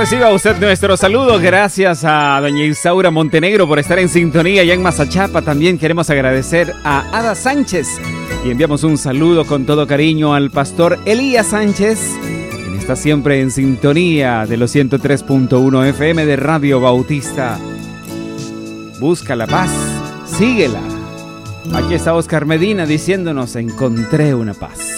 Reciba usted nuestro saludo. Gracias a doña Isaura Montenegro por estar en sintonía allá en Mazachapa. También queremos agradecer a Ada Sánchez y enviamos un saludo con todo cariño al pastor Elías Sánchez, quien está siempre en sintonía de los 103.1 FM de Radio Bautista. Busca la paz, síguela. Aquí está Oscar Medina diciéndonos: encontré una paz.